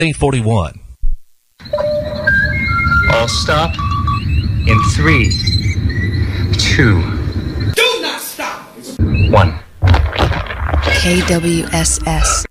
1941. All stop in 3, 2. Do not stop! 1. KWSS